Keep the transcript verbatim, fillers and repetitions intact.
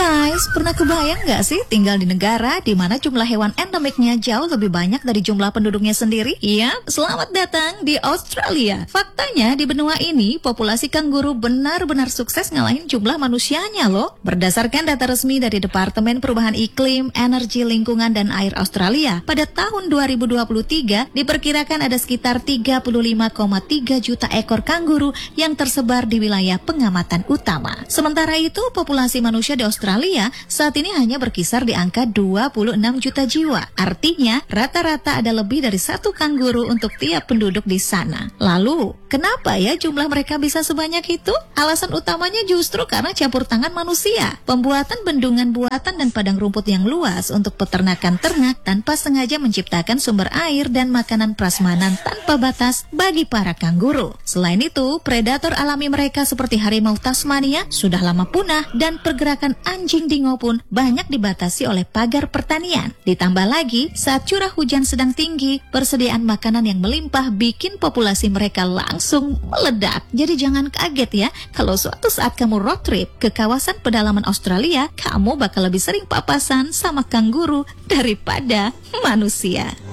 Guys, pernah kebayang nggak sih tinggal di negara di mana jumlah hewan endemiknya jauh lebih banyak dari jumlah penduduknya sendiri? Iya, selamat datang di Australia. Faktanya di benua ini populasi kanguru benar-benar sukses ngalahin jumlah manusianya loh. Berdasarkan data resmi dari Departemen Perubahan Iklim, Energi Lingkungan dan Air Australia, pada tahun dua ribu dua puluh tiga diperkirakan ada sekitar tiga puluh lima koma tiga juta ekor kanguru yang tersebar di wilayah pengamatan utama. Sementara itu, populasi manusia di Australia saat ini hanya berkisar di angka dua puluh enam juta jiwa. Artinya, rata-rata ada lebih dari satu kanguru untuk tiap penduduk di sana. Lalu, kenapa ya jumlah mereka bisa sebanyak itu? Alasan utamanya justru karena campur tangan manusia. Pembuatan bendungan buatan dan padang rumput yang luas untuk peternakan ternak tanpa sengaja menciptakan sumber air dan makanan prasmanan tanpa batas bagi para kanguru. Selain itu, predator alami mereka seperti harimau Tasmania sudah lama punah dan pergerakan anjing dingo pun banyak dibatasi oleh pagar pertanian. Ditambah lagi, saat curah hujan sedang tinggi, persediaan makanan yang melimpah bikin populasi mereka langsung meledak. Jadi jangan kaget ya, kalau suatu saat kamu road trip ke kawasan pedalaman Australia, kamu bakal lebih sering papasan sama kanguru daripada manusia.